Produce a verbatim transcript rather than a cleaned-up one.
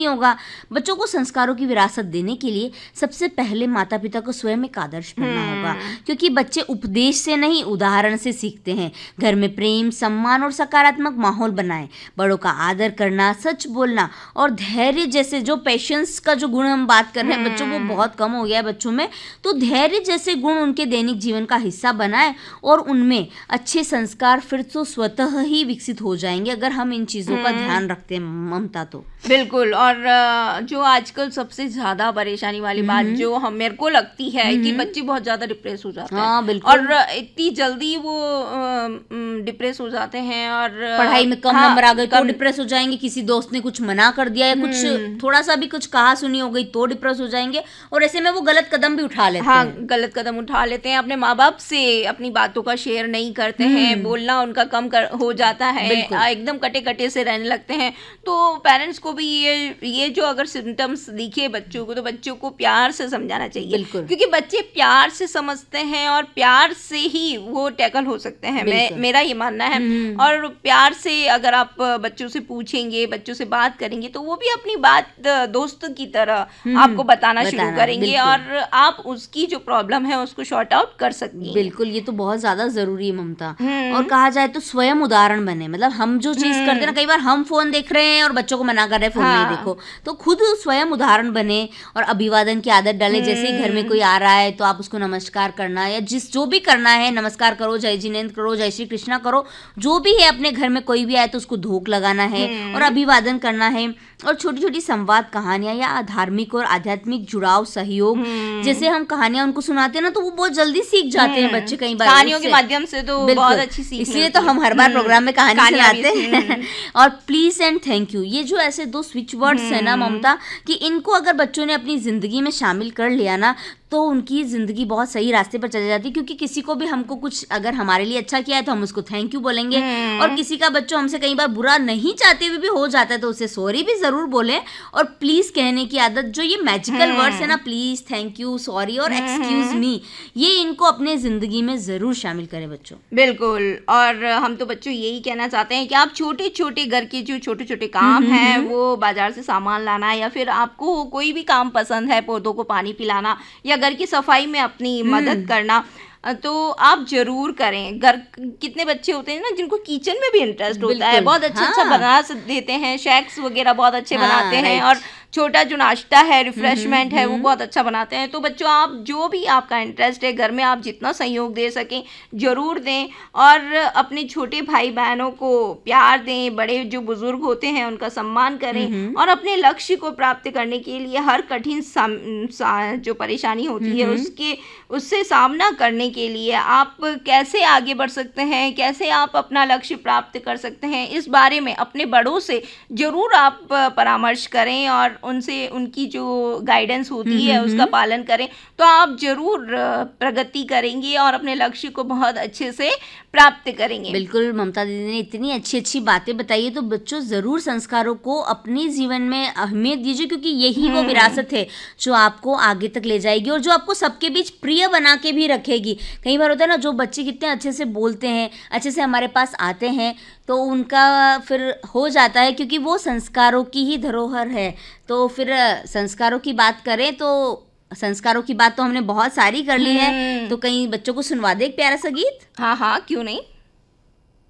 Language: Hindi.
नहीं होगा। बच्चों को संस्कारों की विरासत देने के लिए सबसे पहले माता पिता को स्वयं एक आदर्श बनना होगा, क्योंकि बच्चे उपदेश से नहीं उदाहरण से सीखते हैं। घर में प्रेम, सम्मान और सकारात्मक माहौल बनाएं। बड़ों का आदर करना, सच बोलना और धैर्य जैसे जो पेशेंस का जो गुण हम बात कर रहे हैं बच्चों, वो बहुत कम हो गया है बच्चों में। तो धैर्य जैसे गुण उनके दैनिक जीवन का हिस्सा बनाएं और उनमें अच्छे संस्कार फिर तो स्वतः ही विकसित हो जाएंगे अगर हम इन चीज़ों का ध्यान रखते हैं ममता। तो बिल्कुल। और जो आजकल सबसे ज़्यादा परेशानी वाली बात जो हम मेरे को लगती है कि बच्चे बहुत ज़्यादा डिप्रेस हो जाते हैं। हाँ, बिल्कुल। और इतनी जल्दी वो डिप्रेस हो जाते हैं और पढ़ाई में कम हाँ, नंबर आ गए तो डिप्रेस हो जाएंगे। किसी दोस्त ने कुछ मना कर दिया या कुछ थोड़ा सा भी कुछ कहा सुनी हो गई तो डिप्रेस हो जाएंगे, और ऐसे में वो गलत कदम भी उठा लेते हाँ, हैं। गलत कदम उठा लेते हैं। अपने माँ बाप से अपनी बातों का शेयर नहीं करते हैं, बोलना उनका कम कर, हो जाता है, एकदम कटे कटे से रहने लगते हैं। तो पेरेंट्स को भी ये ये जो अगर सिम्टम्स दिखे बच्चों को तो बच्चों को प्यार से समझाना चाहिए, क्योंकि बच्चे प्यार से समझते हैं और प्यार से ही वो टैकल हो सकते हैं। मैं मेरा ये मानना है। और प्यार से अगर आप बच्चों से पूछेंगे, बच्चों से बात करेंगे तो वो भी अपनी बात दोस्त की तरह आपको बताना शुरू करेंगे और आप उसकी जो प्रॉब्लम है उसको शॉर्ट आउट कर सकती हैं। बिल्कुल, ये तो बहुत ज्यादा जरूरी है ममता। और कहा जाए तो स्वयं उदाहरण बने, मतलब हम जो चीज करते हैं ना, कई बार हम फोन देख रहे हैं और बच्चों को मना कर रहे हैं फोन नहीं देखो, तो खुद स्वयं उदाहरण बने और अभिवादन की आदत डाले। जैसे ही घर में कोई आ रहा है तो आप उसको नमस्कार करना, या जिस जो भी करना है नमस्कार करो, जय जिनेंद्र करो, जय श्री कृष्णा करो, जो भी है। अपने घर में कोई भी आए तो उसको धूप लगाना है और अभिवादन करना है। और छोटी छोटी संवाद, कहानियां या धार्मिक और आध्यात्मिक जुड़ाव, सहयोग जैसे हम कहानियां उनको सुनाते हैं ना तो वो बहुत जल्दी सीख जाते हैं बच्चे। कई बार कहानियों के माध्यम से तो बहुत अच्छी सीख, इसलिए तो हम हर बार प्रोग्राम में कहानी सुनाते हैं। और प्लीज एंड थैंक यू, ये जो ऐसे दो स्विच वर्ड्स है ना ममता, कि इनको अगर बच्चों ने अपनी जिंदगी में शामिल कर लिया ना तो उनकी ज़िंदगी बहुत सही रास्ते पर चली जाती है। क्योंकि किसी को भी हमको कुछ अगर हमारे लिए अच्छा किया है तो हम उसको थैंक यू बोलेंगे, और किसी का बच्चों हमसे कई बार बुरा नहीं चाहते हुए भी हो जाता है तो उसे सॉरी भी ज़रूर बोलें। और प्लीज़ कहने की आदत, जो ये मैजिकल वर्ड्स है ना, प्लीज़, थैंक यू, सॉरी और एक्सक्यूज़ मी, ये इनको अपने ज़िंदगी में ज़रूर शामिल करें बच्चों। बिल्कुल। और हम तो बच्चों यही कहना चाहते हैं कि आप छोटे छोटे घर के जो छोटे छोटे काम हैं, वो बाजार से सामान लाना, या फिर आपको कोई भी काम पसंद है, पौधों को पानी पिलाना या घर की सफाई में अपनी मदद करना, तो आप जरूर करें। घर कितने बच्चे होते हैं ना जिनको किचन में भी इंटरेस्ट होता है, बहुत अच्छा अच्छा बना देते हैं, शेक्स वगैरह बहुत अच्छे बनाते हैं, और छोटा जो नाश्ता है, रिफ्रेशमेंट है, वो बहुत अच्छा बनाते हैं। तो बच्चों, आप जो भी आपका इंटरेस्ट है घर में आप जितना सहयोग दे सकें जरूर दें, और अपने छोटे भाई बहनों को प्यार दें, बड़े जो बुजुर्ग होते हैं उनका सम्मान करें, और अपने लक्ष्य को प्राप्त करने के लिए हर कठिन जो परेशानी होती है उसके उससे सामना करने के लिए आप कैसे आगे बढ़ सकते हैं, कैसे आप अपना लक्ष्य प्राप्त कर सकते हैं, इस बारे में अपने बड़ों से जरूर आप परामर्श करें और उनसे उनकी जो गाइडेंस होती है उसका पालन करें, तो आप जरूर प्रगति करेंगे और अपने लक्ष्य को बहुत अच्छे से प्राप्त करेंगे। बिल्कुल, ममता दीदी ने इतनी अच्छी अच्छी बातें बताई है, तो बच्चों ज़रूर संस्कारों को अपने जीवन में अहमियत दीजिए, क्योंकि यही वो विरासत है जो आपको आगे तक ले जाएगी और जो आपको सबके बीच प्रिय बना के भी रखेगी। कई बार होता है ना, जो बच्चे कितने अच्छे से बोलते हैं, अच्छे से हमारे पास आते हैं, तो उनका फिर हो जाता है, क्योंकि वो संस्कारों की ही धरोहर है। तो फिर संस्कारों की बात करें तो संस्कारों की बात तो हमने बहुत सारी कर ली है, तो कहीं बच्चों को सुनवा दे एक प्यारा सा गीत। हाँ हाँ, क्यों नहीं।